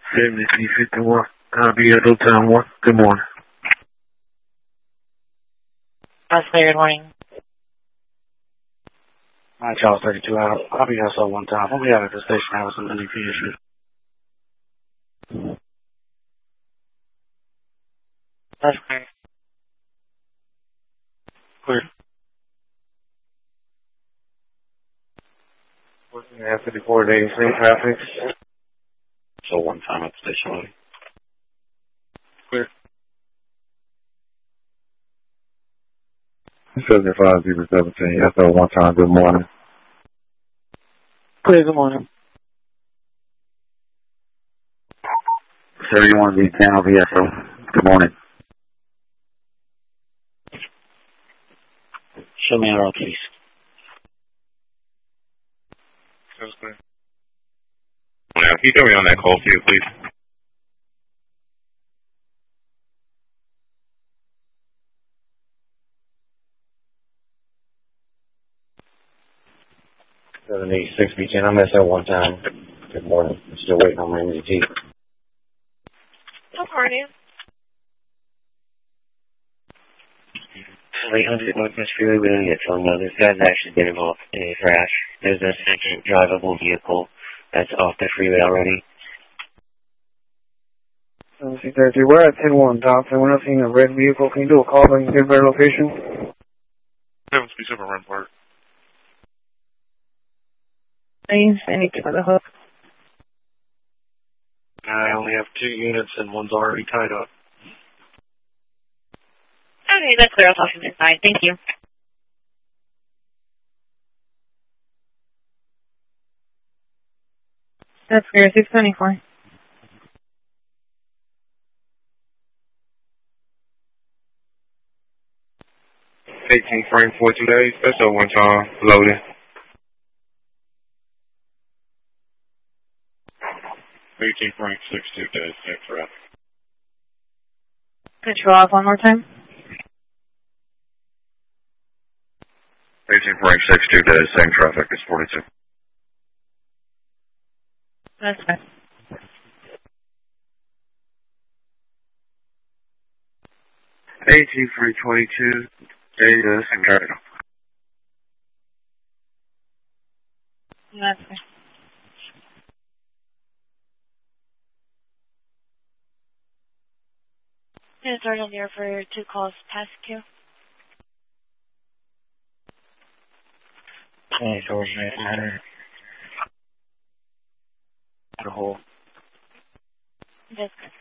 7051. Copy at Town 1. Good morning. Good morning. Hi, Charles 32 out. I'll be here so one time. I'll be out at the station having some NEP issues. That's great. Clear. Working at 54 days, same traffic. So one time at the station. Clear. 75017. That's the one time. Good morning. Clear, good morning. 71 V10 VSO. Good morning. Show me around, please. That's clear. Now, can you tell me on that call field, please? V10. I'm at that one time. Good morning. I'm still waiting on my MDT. Good morning. 800 Northwest Freeway, we don't get phone now. This guy's actually been involved in a crash. There's a second drivable vehicle that's off the freeway already. 30. We're at 10-1, Doc, and we're not seeing a red vehicle. Can you do a call and give their location? 737 Run Park. Please, I need to go to the hook. I only have 2 units and one's already tied up. Okay, that's clear. I'll talk to you inside. Thank you. That's clear. 624. Frame 14 days. That's a one time. Loading. 18 frame 62 days. Same traffic. Control off one more time. 18 frame 62 days. Same traffic as 42. That's fine. 18 frame 22 days and traffic. That's fine. It's starting there for 2 calls past queue. Hey, George, matter. The whole. That's good.